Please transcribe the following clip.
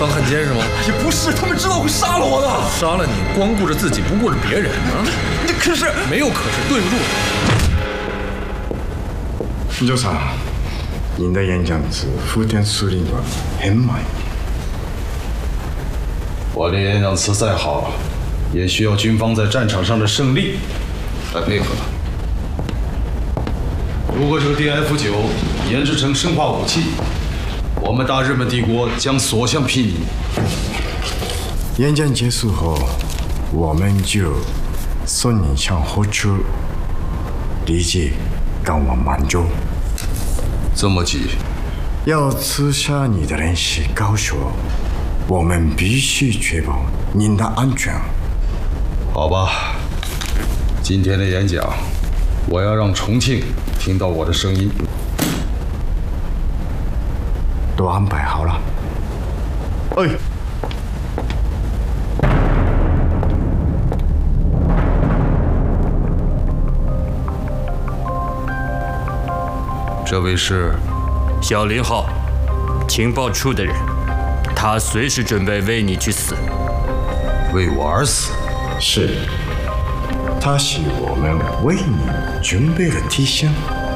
当汉奸是吗？ 也不是，他们知道会杀了我的。 杀了你，光顾着自己，不顾着别人啊！ 可是没有可是，对不住。 金州さん，您的演讲词福田司令官很满意。 我的演讲词再好，也需要军方在战场上的胜利来配合。如果这个 DF9研制成生化武器，我们大日本帝国将所向披靡。 演讲结束后，我们就送你上火车，立即赶往满洲。 这么急？ 要刺杀你的人是高手，我们必须确保您的安全。 好吧，今天的演讲，我要让重庆听到我的声音。 都安排好了。哎。 这位是小林浩，情报处的人，他随时准备为你去死。 为我而死？ 是，他是我们为你准备的提醒。